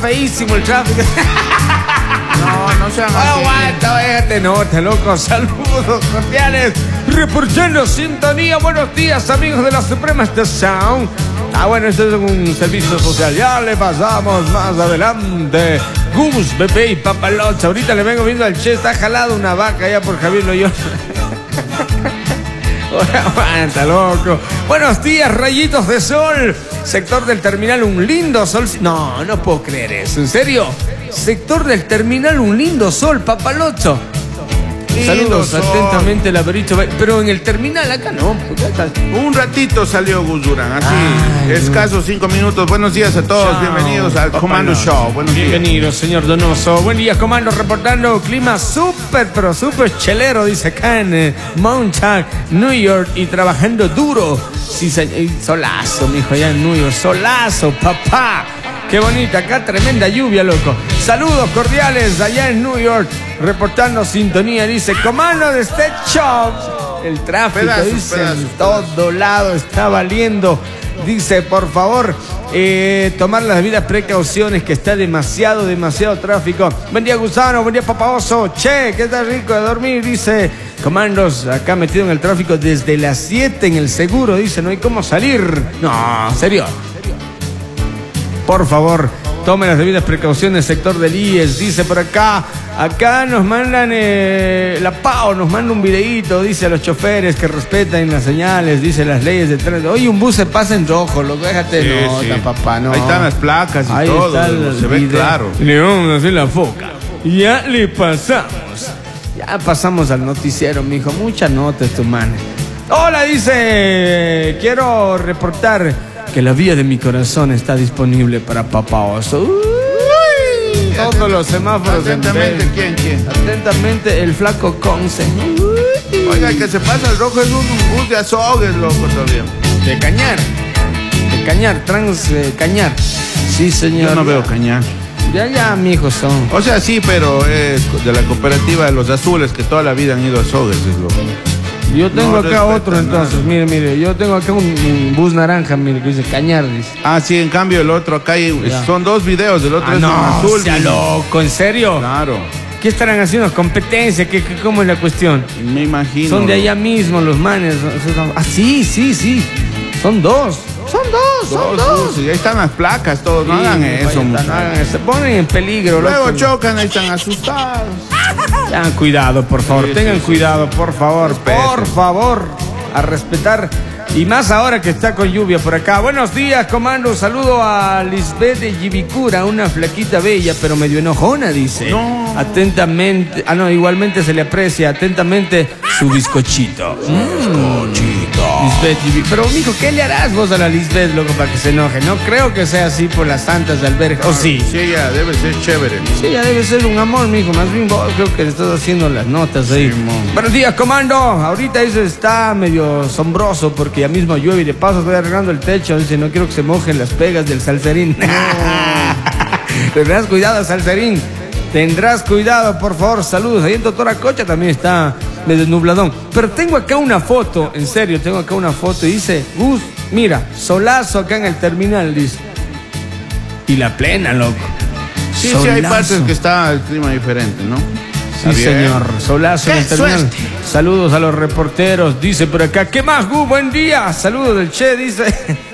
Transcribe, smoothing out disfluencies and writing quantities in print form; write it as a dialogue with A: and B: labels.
A: feísimo el tráfico.
B: No sean así.
A: Aguanta, déjate nota, loco. Saludos cordiales. Reportando sintonía. Buenos días, amigos de la Suprema Estación. Bueno, esto es un servicio social. Ya le pasamos más adelante. Gus, Bebé y Papalocha. Ahorita le vengo viendo al Che. Está jalado una vaca allá por Javier Loyola. Aguanta, loco. Buenos días, rayitos de sol. Sector del terminal, un lindo sol. No puedo creer eso. ¿En serio? Sector del terminal, un lindo sol, Papalocho. Saludos
B: sol.
A: Atentamente, la Bericho. Pero en el terminal acá no.
B: Un ratito salió Gus Durán, así, escasos 5 minutos. Buenos días a todos,
A: Chao.
B: Bienvenidos al Comando Show. Buenos días.
A: Bienvenido, señor Donoso. Buen día, comando, reportando clima súper, pero súper chelero, dice acá en Montauk, New York, y trabajando duro. Sí, solazo, mijo, allá en New York. Solazo, papá. Qué bonita, acá tremenda lluvia, loco. Saludos cordiales allá en New York, reportando sintonía, dice, comando de este show. El tráfico, dice, en todo lado está valiendo. Dice, por favor, tomar las debidas precauciones, que está demasiado tráfico. Buen día, Gusano, buen día, Papaoso. Che, que está rico de dormir, dice. Comandos, acá metido en el tráfico desde las 7 en el seguro, dice, no hay cómo salir. No, en serio. Por favor, tome las debidas precauciones, sector del IES, dice por acá. Acá nos mandan, la PAO nos manda un videíto, dice a los choferes que respeten las señales, dice las leyes de tránsito. Oye, un bus se pasa en rojo, loco, déjate nota, papá, no.
B: Ahí están las placas y
A: ahí
B: todo, se ve claro.
A: Le vamos a hacer la foca. Ya le pasamos. Ya pasamos al noticiero, mijo, muchas notas, tu man. Hola, dice, quiero reportar que la vía de mi corazón está disponible para Papaoso. Todos los semáforos.
B: Atentamente, ¿quién?
A: Atentamente, el flaco Conce.
B: Oiga, el que se pasa el rojo es un bus de azogues, loco, todavía.
A: De Cañar, Cañar. Sí, señor.
B: Yo no veo Cañar.
A: Ya, mijos son.
B: O sea, sí, pero es de la cooperativa de los azules, que toda la vida han ido a azogues, es loco.
A: Yo tengo acá otro, entonces, mire, yo tengo acá un bus naranja, mire, que dice Cañar, dice.
B: Ah, sí, en cambio el otro acá son dos videos, el otro es un azul.
A: Sea loco, ¿en serio?
B: Claro.
A: ¿Qué estarán haciendo? ¿Competencia? ¿Cómo es la cuestión?
B: Me imagino.
A: Son de allá mismo los manes. Ah, sí. Son dos.
B: Y ahí están las placas, todos. No hagan eso, muchachos.
A: Se ponen en peligro.
B: Luego
A: loco.
B: chocan, ahí están asustados.
A: Tengan cuidado, por favor. Tengan cuidado, por favor.
B: Respeten.
A: Por favor. A respetar. Y más ahora que está con lluvia por acá. Buenos días, comando. Un saludo a Lisbeth de Yibicura, una flaquita bella, pero medio enojona, dice.
B: No.
A: Atentamente. Igualmente se le aprecia. Atentamente, su bizcochito. Lisbeth Yibicura. Pero, mijo, ¿qué le harás vos a la Lisbeth, loco, para que se enoje? No creo que sea así por las santas de albergue. ¿O sí?
B: Sí, ella debe ser chévere.
A: Sí, ella debe ser un amor, mijo. Más bien vos creo que le estás haciendo las notas ahí.
B: Sí,
A: buenos días, comando. Ahorita eso está medio asombroso porque ya mismo llueve y de paso estoy arreglando el techo. Dice, no quiero que se mojen las pegas del salserín. Tendrás cuidado, salserín. Tendrás cuidado, por favor. Saludos. Ahí en Doctora Cocha también está medio nubladón. Pero tengo acá una foto, en serio, tengo acá una foto y dice, Gus, mira, solazo acá en el terminal, dice. Y la plena, loco.
B: Sí,
A: Solazo.
B: sí, hay partes que está el clima diferente, ¿no?
A: Sí, señor. Solazo en el terminal.
B: Suerte.
A: Saludos a los reporteros, dice por acá. ¿Qué más, Gus? Buen día. Saludos del Che, dice.